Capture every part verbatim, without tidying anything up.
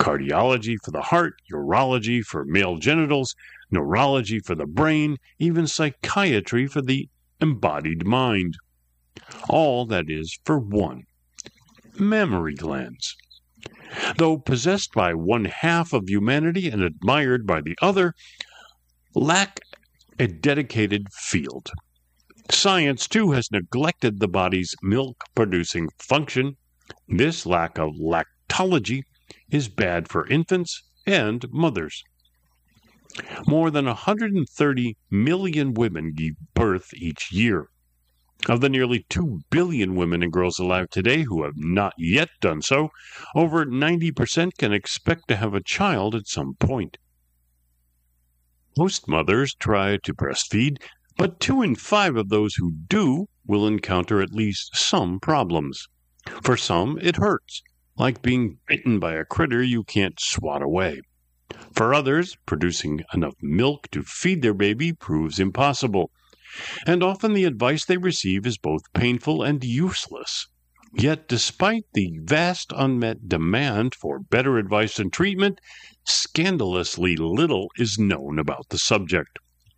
cardiology for the heart, urology for male genitals, neurology for the brain, even psychiatry for the embodied mind. All, that is, for one, mammary glands. Though possessed by one half of humanity and admired by the other, lack a dedicated field. Science, too, has neglected the body's milk-producing function. This lack of lactology is bad for infants and mothers. More than one hundred thirty million women give birth each year. Of the nearly two billion women and girls alive today who have not yet done so, over ninety percent can expect to have a child at some point. Most mothers try to breastfeed, but two in five of those who do will encounter at least some problems. For some, it hurts, like being bitten by a critter you can't swat away. For others, producing enough milk to feed their baby proves impossible, and often the advice they receive is both painful and useless. Yet, despite the vast unmet demand for better advice and treatment, scandalously little is known about the subject.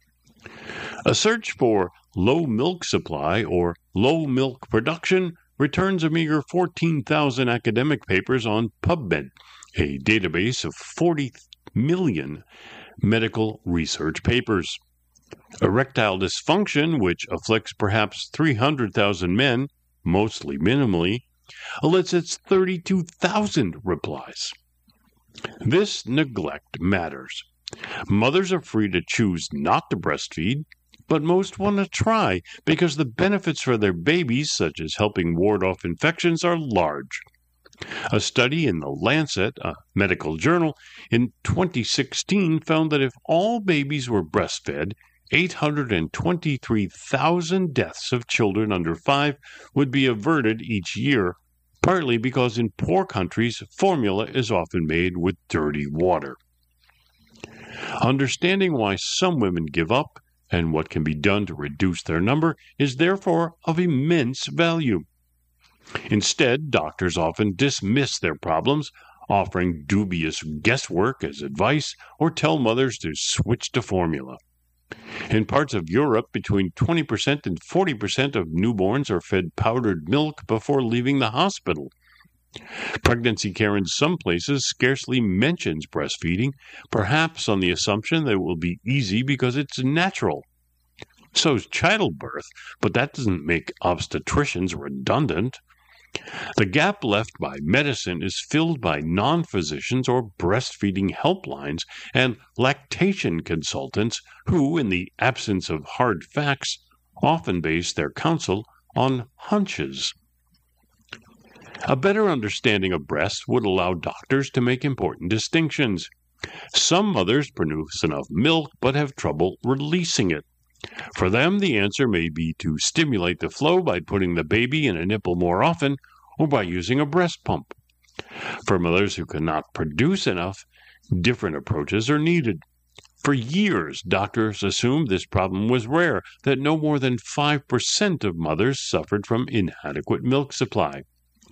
A search for low milk supply or low milk production returns a meager fourteen thousand academic papers on PubMed, a database of forty million medical research papers. Erectile dysfunction, which afflicts perhaps three hundred thousand men, mostly minimally, elicits thirty-two thousand replies. This neglect matters. Mothers are free to choose not to breastfeed, but most want to try because the benefits for their babies, such as helping ward off infections, are large. A study in The Lancet, a medical journal, in twenty sixteen found that if all babies were breastfed, eight hundred twenty-three thousand deaths of children under five would be averted each year, partly because in poor countries formula is often made with dirty water. Understanding why some women give up and what can be done to reduce their number is therefore of immense value. Instead, doctors often dismiss their problems, offering dubious guesswork as advice or tell mothers to switch to formula. In parts of Europe, between twenty percent and forty percent of newborns are fed powdered milk before leaving the hospital. Pregnancy care in some places scarcely mentions breastfeeding, perhaps on the assumption that it will be easy because it's natural. So is childbirth, but that doesn't make obstetricians redundant. The gap left by medicine is filled by non-physicians or breastfeeding helplines and lactation consultants who, in the absence of hard facts, often base their counsel on hunches. A better understanding of breasts would allow doctors to make important distinctions. Some mothers produce enough milk but have trouble releasing it. For them, the answer may be to stimulate the flow by putting the baby in a nipple more often or by using a breast pump. For mothers who cannot produce enough, different approaches are needed. For years, doctors assumed this problem was rare, that no more than five percent of mothers suffered from inadequate milk supply.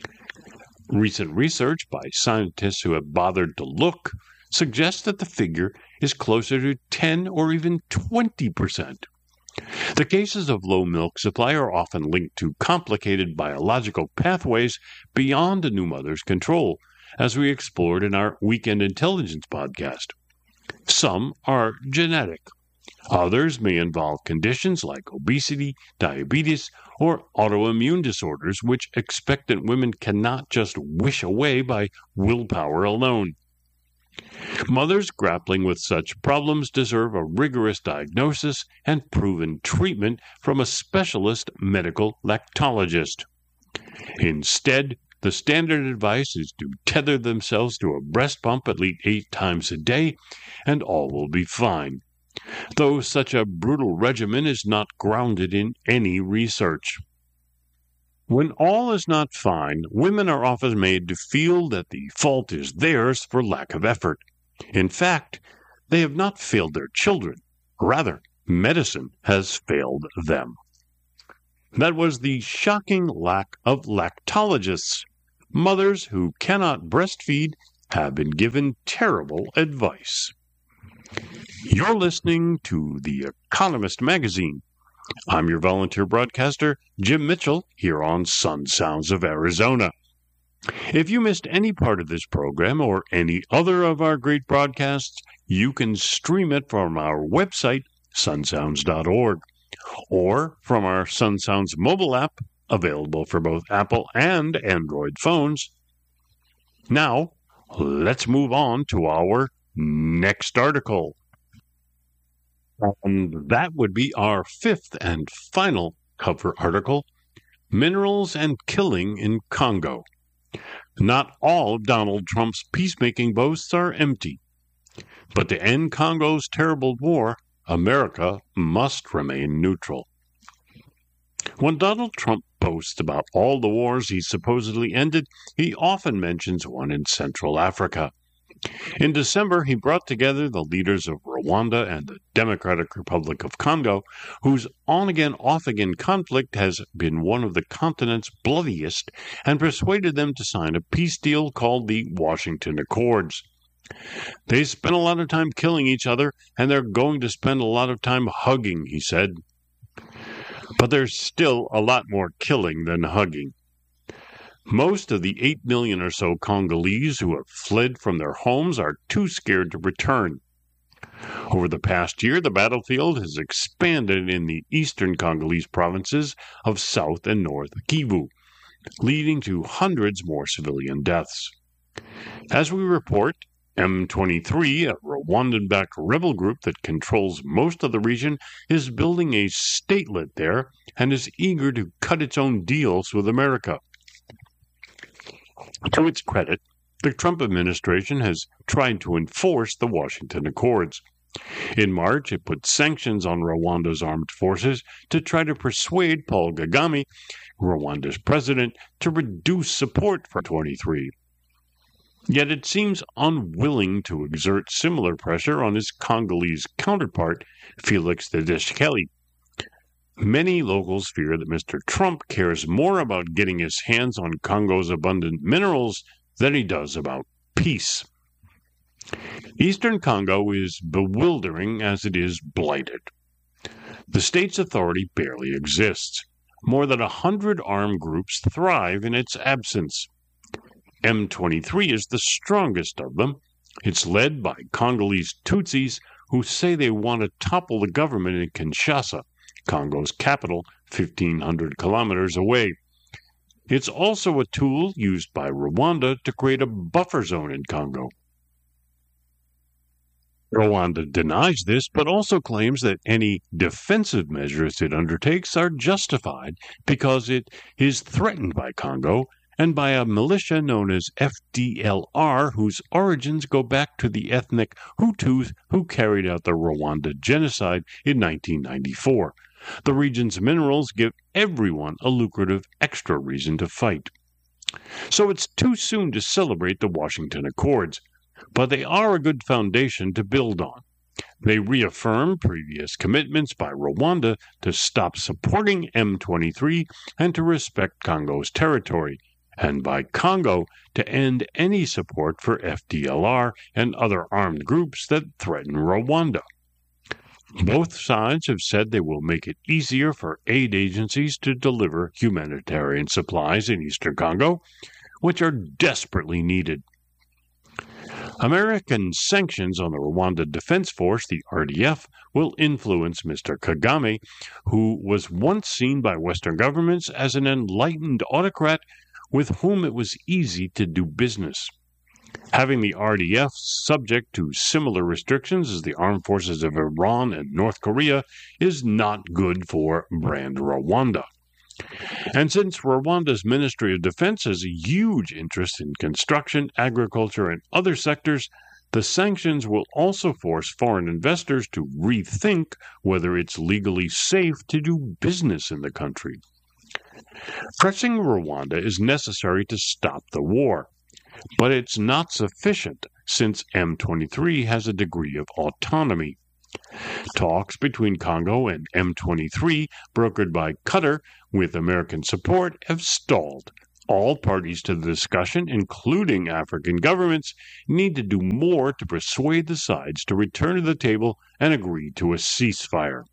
Recent research by scientists who have bothered to look suggests that the figure is closer to ten or even twenty percent. The cases of low milk supply are often linked to complicated biological pathways beyond a new mother's control, as we explored in our Weekend Intelligence podcast. Some are genetic. Others may involve conditions like obesity, diabetes, or autoimmune disorders, which expectant women cannot just wish away by willpower alone. Mothers grappling with such problems deserve a rigorous diagnosis and proven treatment from a specialist medical lactologist. Instead, the standard advice is to tether themselves to a breast pump at least eight times a day, and all will be fine. Though such a brutal regimen is not grounded in any research. When all is not fine, women are often made to feel that the fault is theirs for lack of effort. In fact, they have not failed their children. Rather, medicine has failed them. That was the shocking lack of lactologists. Mothers who cannot breastfeed have been given terrible advice. You're listening to The Economist Magazine. I'm your volunteer broadcaster, Jim Mitchell, here on Sun Sounds of Arizona. If you missed any part of this program or any other of our great broadcasts, you can stream it from our website, sun sounds dot org, or from our Sun Sounds mobile app, available for both Apple and Android phones. Now, let's move on to our next article. And that would be our fifth and final cover article, Minerals and Killing in Congo. Not all Donald Trump's peacemaking boasts are empty. But to end Congo's terrible war, America must remain neutral. When Donald Trump boasts about all the wars he supposedly ended, he often mentions one in Central Africa. In December, he brought together the leaders of Rwanda and the Democratic Republic of Congo, whose on-again, off-again conflict has been one of the continent's bloodiest, and persuaded them to sign a peace deal called the Washington Accords. They spent a lot of time killing each other, and they're going to spend a lot of time hugging, he said. But there's still a lot more killing than hugging. Most of the eight million or so Congolese who have fled from their homes are too scared to return. Over the past year, the battlefield has expanded in the eastern Congolese provinces of South and North Kivu, leading to hundreds more civilian deaths. As we report, M twenty-three, a Rwandan-backed rebel group that controls most of the region, is building a statelet there and is eager to cut its own deals with America. To its credit, the Trump administration has tried to enforce the Washington Accords. In March, it put sanctions on Rwanda's armed forces to try to persuade Paul Kagame, Rwanda's president, to reduce support for twenty-three. Yet it seems unwilling to exert similar pressure on his Congolese counterpart, Felix Tshisekedi. Many locals fear that Mister Trump cares more about getting his hands on Congo's abundant minerals than he does about peace. Eastern Congo is bewildering as it is blighted. The state's authority barely exists. More than a hundred armed groups thrive in its absence. M twenty-three is the strongest of them. It's led by Congolese Tutsis who say they want to topple the government in Kinshasa, Congo's capital, fifteen hundred kilometers away. It's also a tool used by Rwanda to create a buffer zone in Congo. Rwanda denies this, but also claims that any defensive measures it undertakes are justified because it is threatened by Congo and by a militia known as F D L R, whose origins go back to the ethnic Hutus who carried out the Rwanda genocide in nineteen ninety-four. The region's minerals give everyone a lucrative extra reason to fight. So it's too soon to celebrate the Washington Accords, but they are a good foundation to build on. They reaffirm previous commitments by Rwanda to stop supporting M twenty-three and to respect Congo's territory, and by Congo to end any support for F D L R and other armed groups that threaten Rwanda. Both sides have said they will make it easier for aid agencies to deliver humanitarian supplies in eastern Congo, which are desperately needed. American sanctions on the Rwanda Defense Force, the R D F, will influence Mister Kagame, who was once seen by Western governments as an enlightened autocrat with whom it was easy to do business. Having the R D F subject to similar restrictions as the armed forces of Iran and North Korea is not good for brand Rwanda. And since Rwanda's Ministry of Defense has a huge interest in construction, agriculture, and other sectors, the sanctions will also force foreign investors to rethink whether it's legally safe to do business in the country. Pressing Rwanda is necessary to stop the war, but it's not sufficient since M twenty-three has a degree of autonomy. Talks between Congo and M twenty-three, brokered by Qatar with American support, have stalled, All parties to the discussion, including African governments, need to do more to persuade the sides to return to the table and agree to a ceasefire.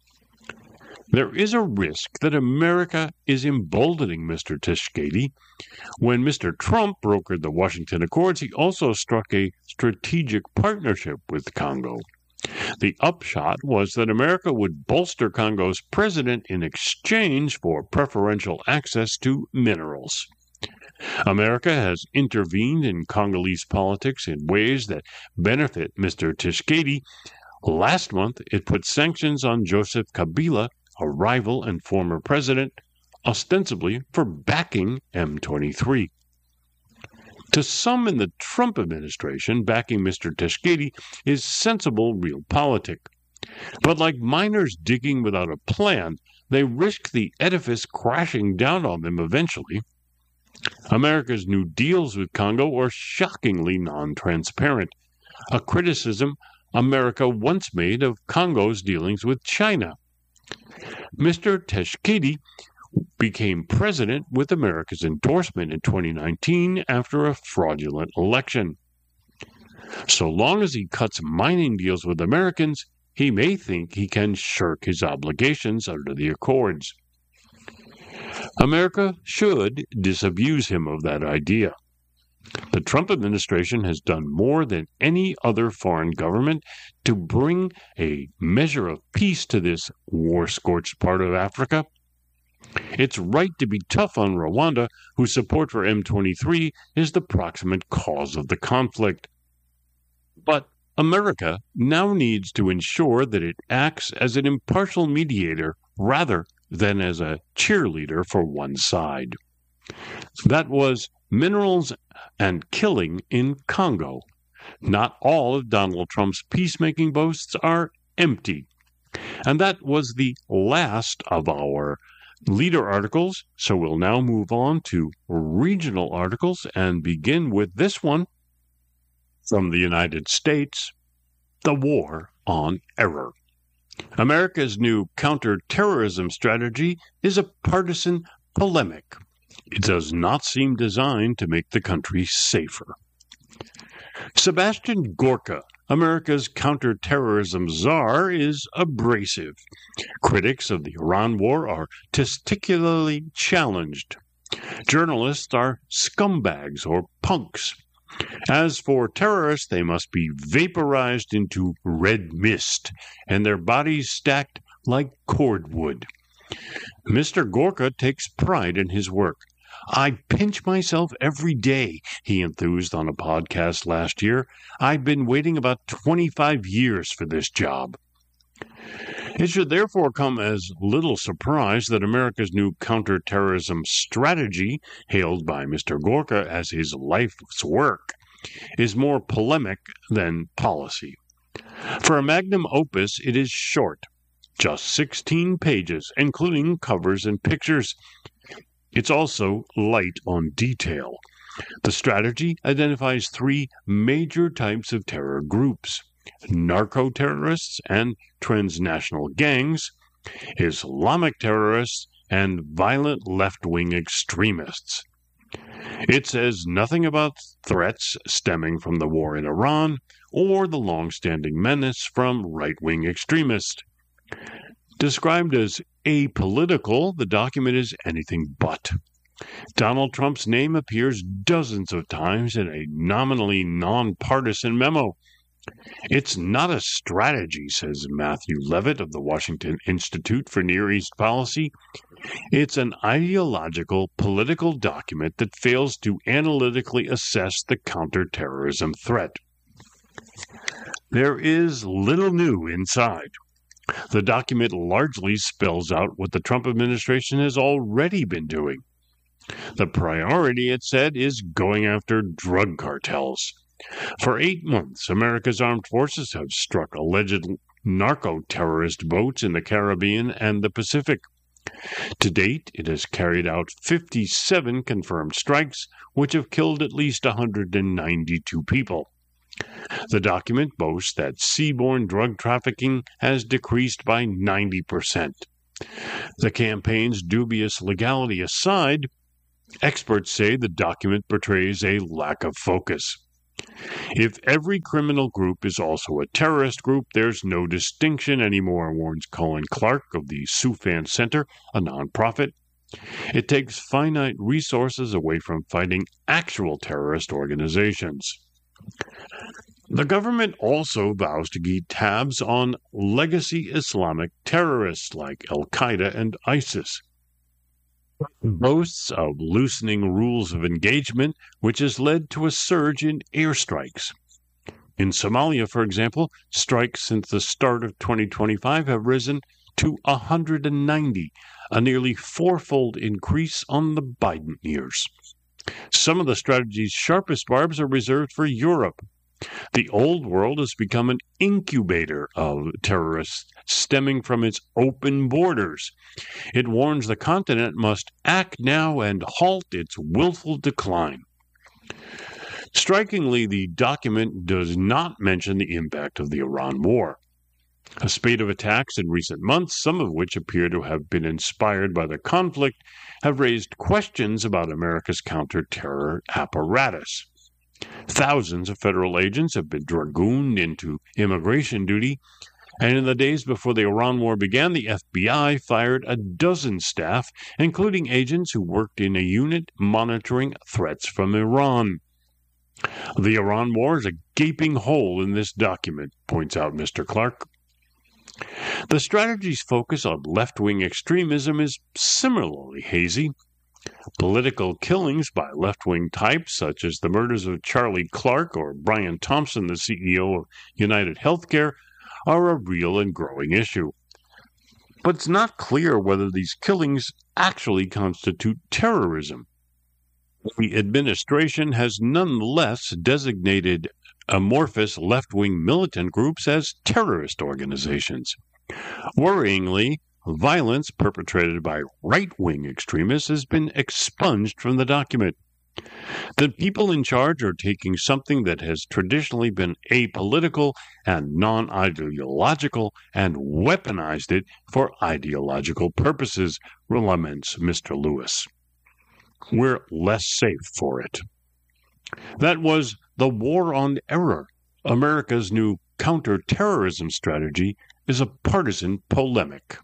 There is a risk that America is emboldening Mister Tshisekedi. When Mister Trump brokered the Washington Accords, he also struck a strategic partnership with Congo. The upshot was that America would bolster Congo's president in exchange for preferential access to minerals. America has intervened in Congolese politics in ways that benefit Mister Tshisekedi. Last month, it put sanctions on Joseph Kabila, a rival and former president, ostensibly for backing M twenty-three. To some in the Trump administration, backing Mister Tshisekedi is sensible realpolitik. But like miners digging without a plan, they risk the edifice crashing down on them eventually. America's new deals with Congo are shockingly non-transparent, a criticism America once made of Congo's dealings with China. Mister Tshisekedi became president with America's endorsement in twenty nineteen after a fraudulent election. So long as he cuts mining deals with Americans, he may think he can shirk his obligations under the Accords. America should disabuse him of that idea. The Trump administration has done more than any other foreign government to bring a measure of peace to this war-scorched part of Africa. It's right to be tough on Rwanda, whose support for M twenty-three is the proximate cause of the conflict. But America now needs to ensure that it acts as an impartial mediator rather than as a cheerleader for one side. That was Minerals and Killing in Congo. Not all of Donald Trump's peacemaking boasts are empty. And that was the last of our leader articles, so we'll now move on to regional articles and begin with this one from the United States, The War on Error. America's new counterterrorism strategy is a partisan polemic. It does not seem designed to make the country safer. Sebastian Gorka, America's counterterrorism czar, is abrasive. Critics of the Iran war are testicularly challenged. Journalists are scumbags or punks. As for terrorists, they must be vaporized into red mist and their bodies stacked like cordwood. Mister Gorka takes pride in his work. I pinch myself every day, he enthused on a podcast last year. I've been waiting about twenty-five years for this job. It should therefore come as little surprise that America's new counterterrorism strategy, hailed by Mister Gorka as his life's work, is more polemic than policy. For a magnum opus, it is short, just sixteen pages, including covers and pictures. It's also light on detail. The strategy identifies three major types of terror groups: narco-terrorists and transnational gangs, Islamic terrorists, and violent left-wing extremists. It says nothing about threats stemming from the war in Iran or the long-standing menace from right-wing extremists. Described as apolitical, the document is anything but. Donald Trump's name appears dozens of times in a nominally nonpartisan memo. It's not a strategy, says Matthew Levitt of the Washington Institute for Near East Policy. It's an ideological, political document that fails to analytically assess the counterterrorism threat. There is little new inside. The document largely spells out what the Trump administration has already been doing. The priority, it said, is going after drug cartels. For eight months, America's armed forces have struck alleged narco-terrorist boats in the Caribbean and the Pacific. To date, it has carried out fifty-seven confirmed strikes, which have killed at least one hundred ninety-two people. The document boasts that seaborne drug trafficking has decreased by ninety percent. The campaign's dubious legality aside, Experts say the document portrays a lack of focus. If every criminal group is also a terrorist group, there's no distinction anymore, warns Colin Clark of the Soufan Center, a nonprofit. It takes finite resources away from fighting actual terrorist organizations. The government also vows to keep tabs on legacy Islamic terrorists like Al-Qaeda and ISIS. Boasts of loosening rules of engagement, which has led to a surge in airstrikes. In Somalia, for example, strikes since the start of twenty twenty-five have risen to one hundred ninety, a nearly fourfold increase on the Biden years. Some of the strategy's sharpest barbs are reserved for Europe. The old world has become an incubator of terrorists stemming from its open borders. It warns the continent must act now and halt its willful decline. Strikingly, the document does not mention the impact of the Iran war. A spate of attacks in recent months, some of which appear to have been inspired by the conflict, have raised questions about America's counter-terror apparatus. Thousands of federal agents have been dragooned into immigration duty, and in the days before the Iran war began, the F B I fired a dozen staff, including agents who worked in a unit monitoring threats from Iran. The Iran war is a gaping hole in this document, points out Mister Clark. The strategy's focus on left-wing extremism is similarly hazy. Political killings by left-wing types, such as the murders of Charlie Clark or Brian Thompson, the C E O of United Healthcare, are a real and growing issue. But it's not clear whether these killings actually constitute terrorism. The administration has nonetheless designated amorphous left-wing militant groups as terrorist organizations. Worryingly, violence perpetrated by right-wing extremists has been expunged from the document. The people in charge are taking something that has traditionally been apolitical and non-ideological and weaponized it for ideological purposes, laments Mister Lewis. We're less safe for it. That was The War on Error. America's new counterterrorism strategy is a partisan polemic.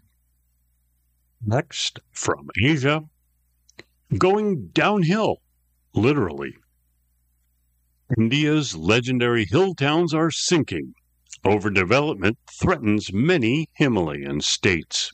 Next, from Asia, going downhill, literally. India's legendary hill towns are sinking. Overdevelopment threatens many Himalayan states.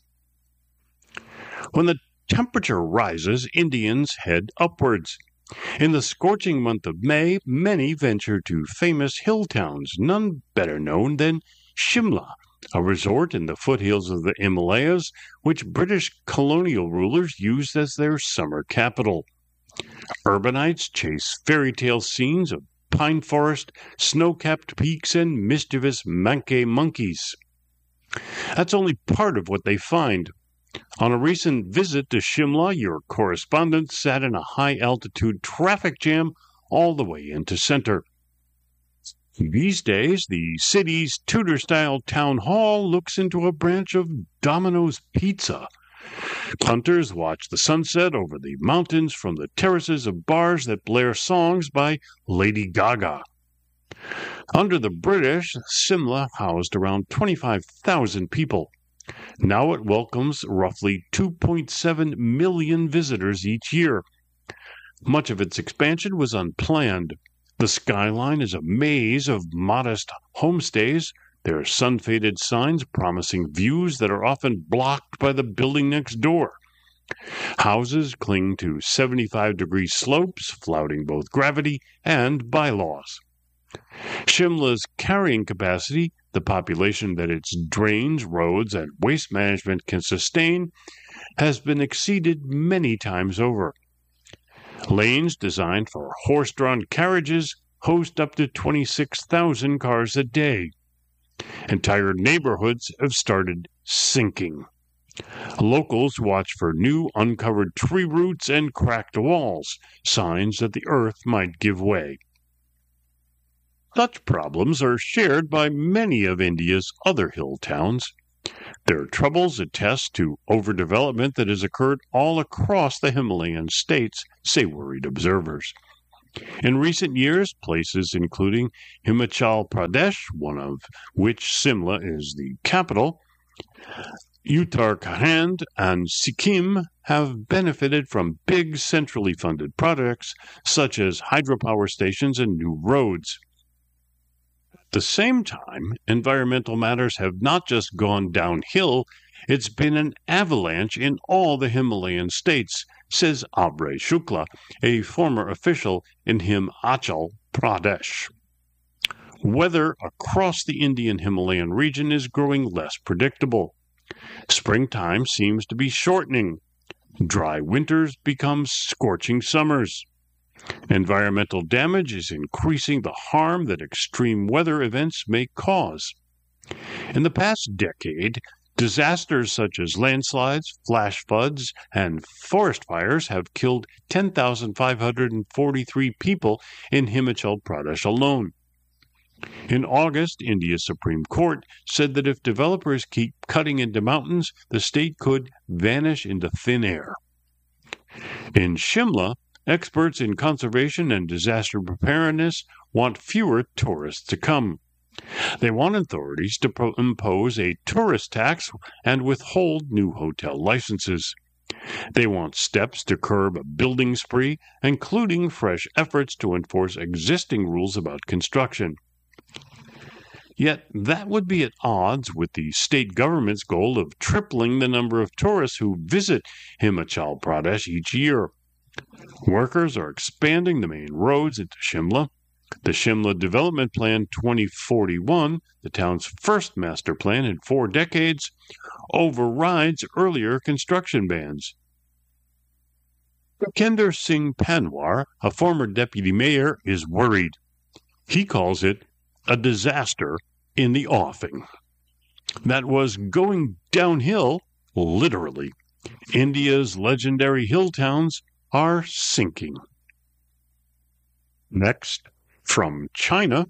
When the temperature rises, Indians head upwards. In the scorching month of May, many venture to famous hill towns, none better known than Shimla, a resort in the foothills of the Himalayas, which British colonial rulers used as their summer capital. Urbanites chase fairy tale scenes of pine forest, snow-capped peaks, and mischievous manqué monkeys. That's only part of what they find. On a recent visit to Shimla, your correspondent sat in a high-altitude traffic jam all the way into center. These days, the city's Tudor-style town hall looks into a branch of Domino's Pizza. Punters watch the sunset over the mountains from the terraces of bars that blare songs by Lady Gaga. Under the British, Shimla housed around twenty-five thousand people. Now it welcomes roughly two point seven million visitors each year. Much of its expansion was unplanned. The skyline is a maze of modest homestays, their sun-faded signs promising views that are often blocked by the building next door. Houses cling to seventy-five degree slopes, flouting both gravity and bylaws. Shimla's carrying capacity, the population that its drains, roads, and waste management can sustain, has been exceeded many times over. Lanes designed for horse-drawn carriages host up to twenty-six thousand cars a day. Entire neighborhoods have started sinking. Locals watch for new uncovered tree roots and cracked walls, signs that the earth might give way. Such problems are shared by many of India's other hill towns. Their troubles attest to overdevelopment that has occurred all across the Himalayan states, say worried observers. In recent years, places including Himachal Pradesh, one of which Simla is the capital, Uttarakhand, and Sikkim have benefited from big centrally funded projects such as hydropower stations and new roads. At the same time, environmental matters have not just gone downhill, it's been an avalanche in all the Himalayan states, says Abhay Shukla, a former official in Himachal Pradesh. Weather across the Indian Himalayan region is growing less predictable. Springtime seems to be shortening. Dry winters become scorching summers. Environmental damage is increasing the harm that extreme weather events may cause. In the past decade, disasters such as landslides, flash floods, and forest fires have killed ten thousand five hundred forty-three people in Himachal Pradesh alone. In August, India's Supreme Court said that if developers keep cutting into mountains, the state could vanish into thin air. In Shimla, experts in conservation and disaster preparedness want fewer tourists to come. They want authorities to pro- impose a tourist tax and withhold new hotel licenses. They want steps to curb a building spree, including fresh efforts to enforce existing rules about construction. Yet that would be at odds with the state government's goal of tripling the number of tourists who visit Himachal Pradesh each year. Workers are expanding the main roads into Shimla. The Shimla Development Plan twenty forty-one, the town's first master plan in four decades, overrides earlier construction bans. Kender Singh Panwar, a former deputy mayor, is worried. He calls it a disaster in the offing. That was going downhill, literally. India's legendary hill towns are sinking. Next, from China,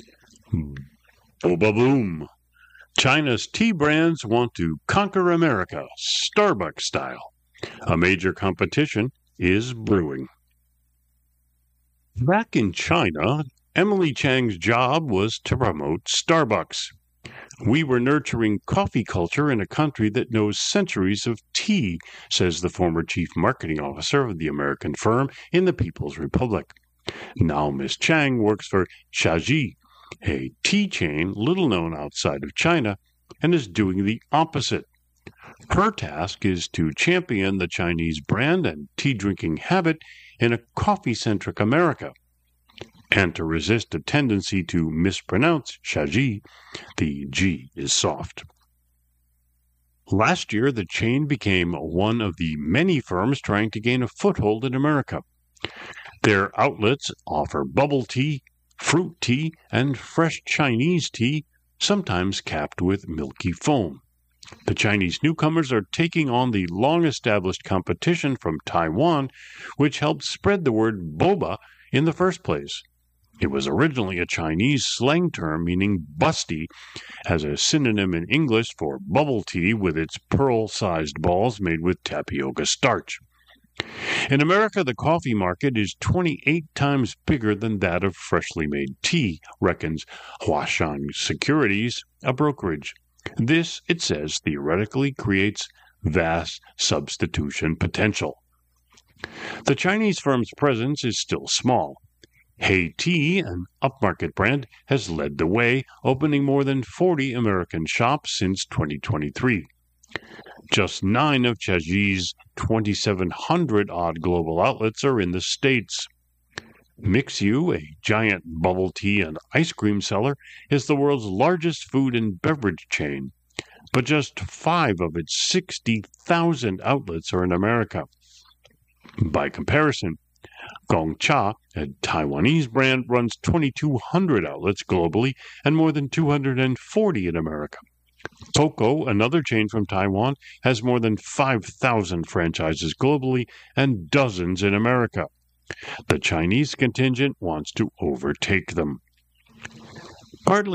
Boba Boom. China's tea brands want to conquer America, Starbucks style. A major competition is brewing. Back in China, Emily Chang's job was to promote Starbucks. We were nurturing coffee culture in a country that knows centuries of tea, says the former chief marketing officer of the American firm in the People's Republic. Now Miss Chang works for Shaji, a tea chain little known outside of China, and is doing the opposite. Her task is to champion the Chinese brand and tea-drinking habit in a coffee-centric America, and to resist a tendency to mispronounce Shaji. The G is soft. Last year, the chain became one of the many firms trying to gain a foothold in America. Their outlets offer bubble tea, fruit tea, and fresh Chinese tea, sometimes capped with milky foam. The Chinese newcomers are taking on the long-established competition from Taiwan, which helped spread the word boba in the first place. It was originally a Chinese slang term meaning busty, as a synonym in English for bubble tea with its pearl-sized balls made with tapioca starch. In America, the coffee market is twenty-eight times bigger than that of freshly made tea, reckons Huashan Securities, a brokerage. This, it says, theoretically creates vast substitution potential. The Chinese firm's presence is still small. Hey Tea, an upmarket brand, has led the way, opening more than forty American shops since twenty twenty-three. Just nine of Shaji's twenty-seven hundred odd global outlets are in the States. Mixu, a giant bubble tea and ice cream seller, is the world's largest food and beverage chain, but just five of its sixty thousand outlets are in America. By comparison, Gongcha, a Taiwanese brand, runs twenty-two hundred outlets globally and more than two hundred forty in America. Coco, another chain from Taiwan, has more than five thousand franchises globally and dozens in America. The Chinese contingent wants to overtake them. Partly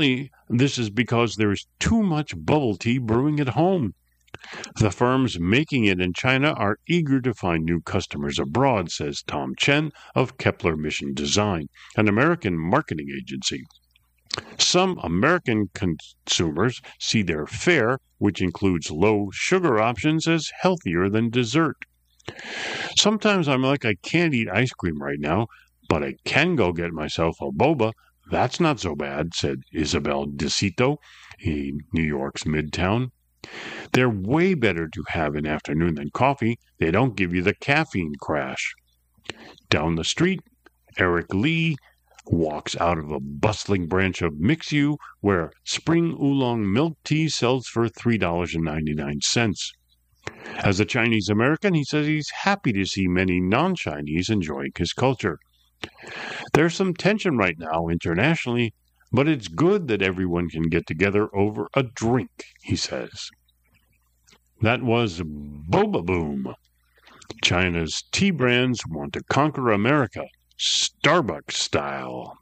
this is because there is too much bubble tea brewing at home. The firms making it in China are eager to find new customers abroad, says Tom Chen of Kepler Mission Design, an American marketing agency. Some American consumers see their fare, which includes low sugar options, as healthier than dessert. Sometimes I'm like, I can't eat ice cream right now, but I can go get myself a boba. That's not so bad, said Isabel DeCito in New York's Midtown. They're way better to have in afternoon than coffee. They don't give you the caffeine crash. Down the street, Eric Lee walks out of a bustling branch of Mixu, where spring oolong milk tea sells for three dollars and ninety-nine cents. As a Chinese American, he says he's happy to see many non-Chinese enjoying his culture. There's some tension right now internationally, but it's good that everyone can get together over a drink, he says. That was Boba Boom. China's tea brands want to conquer America, Starbucks style.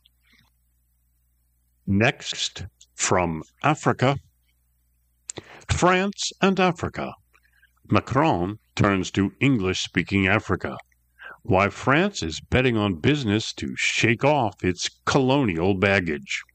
Next, from Africa, France and Africa. Macron turns to English-speaking Africa. Why France is betting on business to shake off its colonial baggage.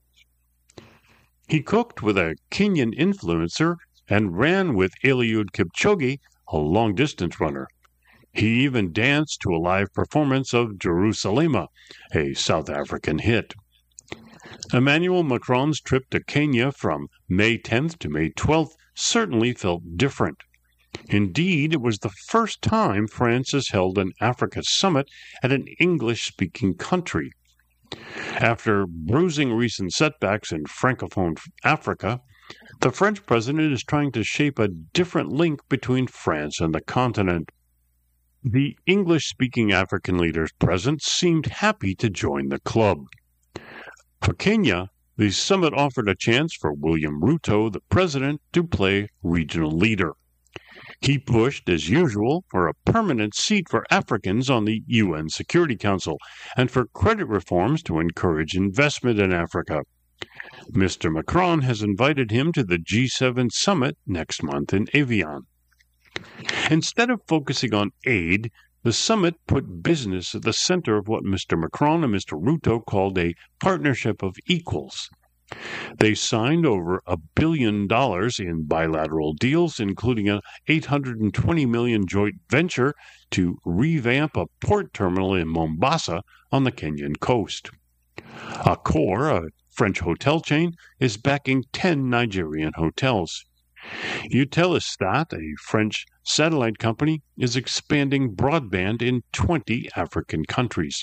He cooked with a Kenyan influencer and ran with Eliud Kipchoge, a long-distance runner. He even danced to a live performance of Jerusalema, a South African hit. Emmanuel Macron's trip to Kenya from May tenth to May twelfth certainly felt different. Indeed, it was the first time France has held an Africa summit at an English-speaking country. After bruising recent setbacks in Francophone Africa, the French president is trying to shape a different link between France and the continent. The English-speaking African leaders present seemed happy to join the club. For Kenya, the summit offered a chance for William Ruto, the president, to play regional leader. He pushed, as usual, for a permanent seat for Africans on the U N Security Council and for credit reforms to encourage investment in Africa. Mister Macron has invited him to the G seven summit next month in Evian. Instead of focusing on aid, the summit put business at the center of what Mister Macron and Mister Ruto called a partnership of equals. They signed over a billion dollars in bilateral deals, including an eight hundred twenty million dollars joint venture to revamp a port terminal in Mombasa on the Kenyan coast. Accor, a French hotel chain, is backing ten Nigerian hotels. Eutelsat, a French satellite company, is expanding broadband in twenty African countries.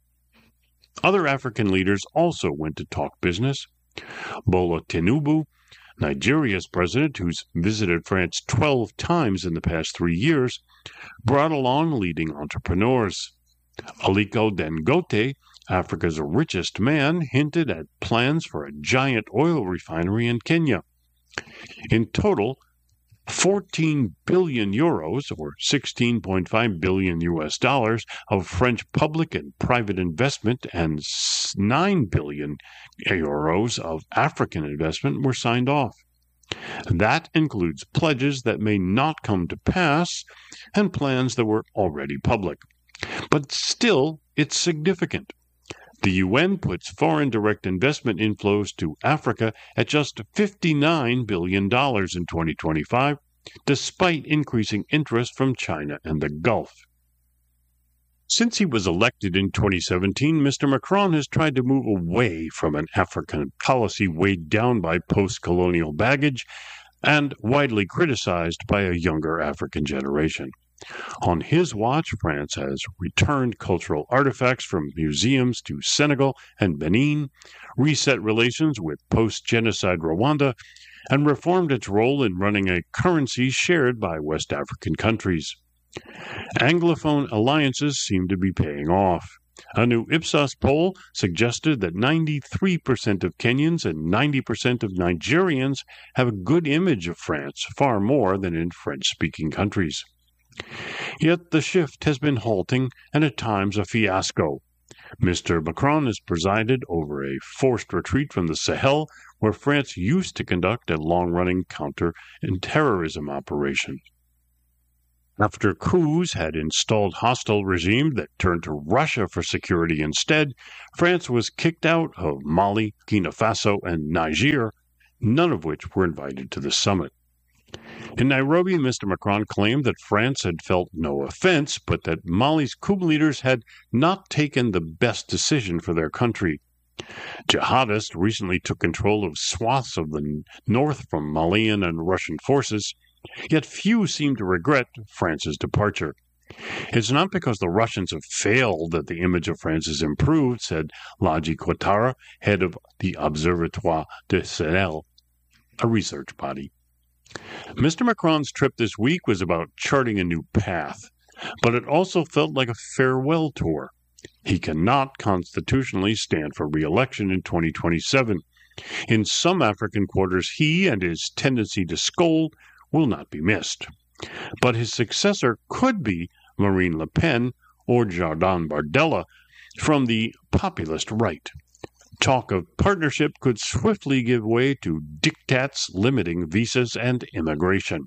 Other African leaders also went to talk business. Bola Tinubu, Nigeria's president, who's visited France twelve times in the past three years, brought along leading entrepreneurs. Aliko Dangote, Africa's richest man, hinted at plans for a giant oil refinery in Kenya. In total, fourteen billion euros, or sixteen point five billion U S dollars, of French public and private investment and nine billion euros of African investment were signed off. That includes pledges that may not come to pass and plans that were already public. But still, it's significant. The U N puts foreign direct investment inflows to Africa at just fifty-nine billion dollars in twenty twenty-five, despite increasing interest from China and the Gulf. Since he was elected in twenty seventeen, Mister Macron has tried to move away from an African policy weighed down by post-colonial baggage and widely criticized by a younger African generation. On his watch, France has returned cultural artifacts from museums to Senegal and Benin, reset relations with post-genocide Rwanda, and reformed its role in running a currency shared by West African countries. Anglophone alliances seem to be paying off. A new Ipsos poll suggested that ninety-three percent of Kenyans and ninety percent of Nigerians have a good image of France, far more than in French-speaking countries. Yet the shift has been halting and at times a fiasco. Mister Macron has presided over a forced retreat from the Sahel, where France used to conduct a long-running counter-terrorism operation. After coups had installed hostile regimes that turned to Russia for security instead, France was kicked out of Mali, Burkina Faso, and Niger, none of which were invited to the summit. In Nairobi, Mister Macron claimed that France had felt no offense, but that Mali's coup leaders had not taken the best decision for their country. Jihadists recently took control of swaths of the north from Malian and Russian forces, yet few seem to regret France's departure. It's not because the Russians have failed that the image of France has improved, said Ladji Ouattara, head of the Observatoire du Sahel, a research body. Mister Macron's trip this week was about charting a new path, but it also felt like a farewell tour. He cannot constitutionally stand for re-election in twenty twenty-seven. In some African quarters, he and his tendency to scold will not be missed. But his successor could be Marine Le Pen or Jordan Bardella from the populist right. Talk of partnership could swiftly give way to diktats limiting visas and immigration.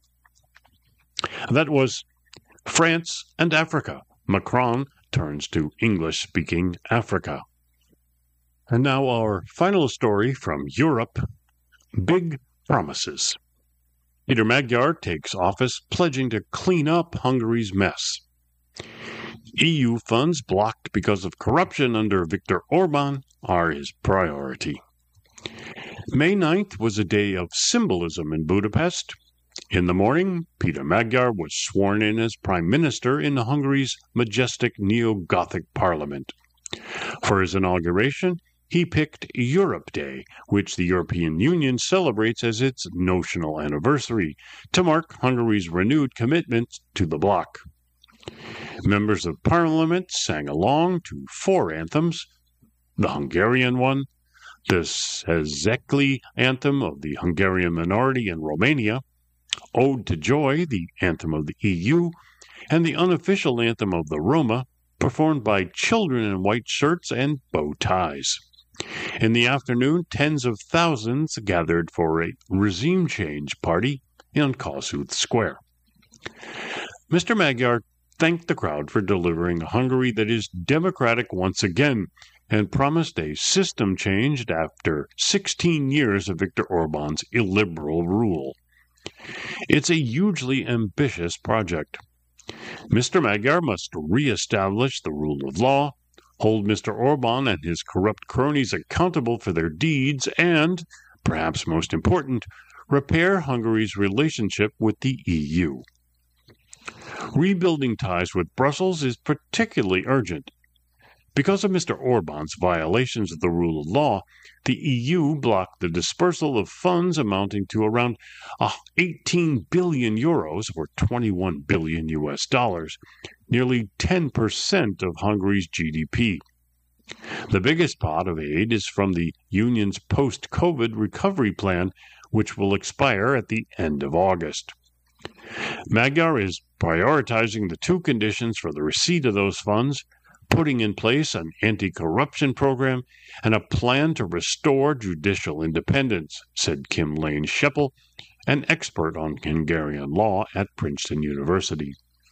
That was France and Africa. Macron turns to English-speaking Africa. And now our final story from Europe, Big Promises. Peter Magyar takes office pledging to clean up Hungary's mess. E U funds blocked because of corruption under Viktor Orban are his priority. May ninth was a day of symbolism in Budapest. In the morning, Peter Magyar was sworn in as Prime Minister in Hungary's majestic neo-Gothic parliament. For his inauguration, he picked Europe Day, which the European Union celebrates as its notional anniversary, to mark Hungary's renewed commitment to the bloc. Members of Parliament sang along to four anthems: the Hungarian one, the Székely anthem of the Hungarian minority in Romania, Ode to Joy, the anthem of the E U, and the unofficial anthem of the Roma, performed by children in white shirts and bow ties. In the afternoon, tens of thousands gathered for a regime change party in Kossuth Square. Mister Magyar thanked the crowd for delivering a Hungary that is democratic once again, and promised a system change after sixteen years of Viktor Orban's illiberal rule. It's a hugely ambitious project. Mister Magyar must re-establish the rule of law, hold Mister Orban and his corrupt cronies accountable for their deeds, and, perhaps most important, repair Hungary's relationship with the E U. Rebuilding ties with Brussels is particularly urgent. Because of Mister Orban's violations of the rule of law, the E U blocked the dispersal of funds amounting to around eighteen billion euros, or twenty-one billion U S dollars, nearly ten percent of Hungary's G D P. The biggest pot of aid is from the Union's post-COVID recovery plan, which will expire at the end of August. Magyar is prioritizing the two conditions for the receipt of those funds: putting in place an anti-corruption program and a plan to restore judicial independence, said Kim Lane-Scheppel, an expert on Hungarian law at Princeton University.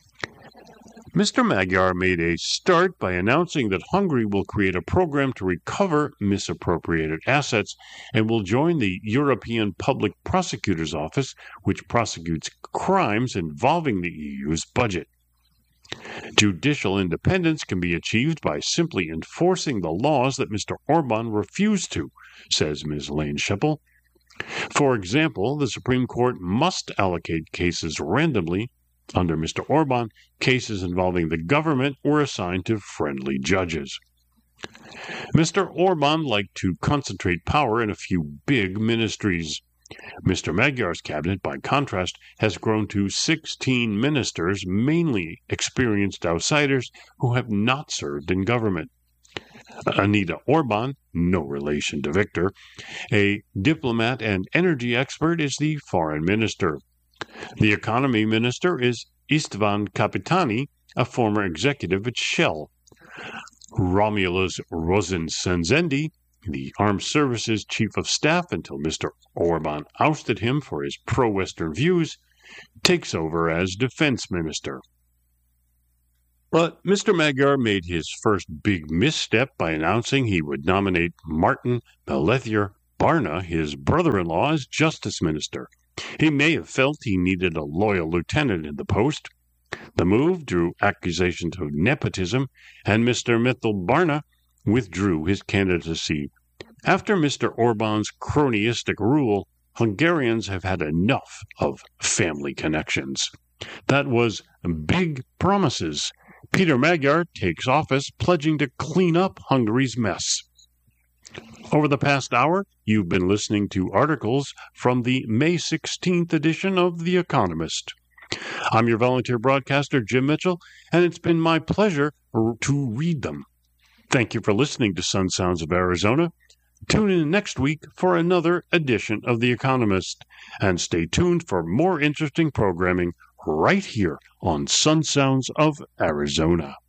Mister Magyar made a start by announcing that Hungary will create a program to recover misappropriated assets and will join the European Public Prosecutor's Office, which prosecutes crimes involving the E U's budget. Judicial independence can be achieved by simply enforcing the laws that Mister Orban refused to, says Miz Lane-Scheppel. For example, the Supreme Court must allocate cases randomly. Under Mister Orban, cases involving the government were assigned to friendly judges. Mister Orban liked to concentrate power in a few big ministries. Mister Magyar's cabinet, by contrast, has grown to sixteen ministers, mainly experienced outsiders who have not served in government. Anita Orban, no relation to Viktor, a diplomat and energy expert, is the foreign minister. The economy minister is Istvan Kapitani, a former executive at Shell. Romulus Rosensenzendi, the Armed Services Chief of Staff until Mister Orban ousted him for his pro-Western views, takes over as Defense Minister. But Mister Magyar made his first big misstep by announcing he would nominate Martin Pelletier Barna, his brother-in-law, as Justice Minister. He may have felt he needed a loyal lieutenant in the post. The move drew accusations of nepotism, and Mister Mitchell Barna withdrew his candidacy. After Mister Orban's cronyistic rule, Hungarians have had enough of family connections. That was big promises. Peter Magyar takes office, pledging to clean up Hungary's mess. Over the past hour, you've been listening to articles from the May sixteenth edition of The Economist. I'm your volunteer broadcaster, Jim Mitchell, and it's been my pleasure to read them. Thank you for listening to Sun Sounds of Arizona. Tune in next week for another edition of The Economist, and stay tuned for more interesting programming right here on Sun Sounds of Arizona.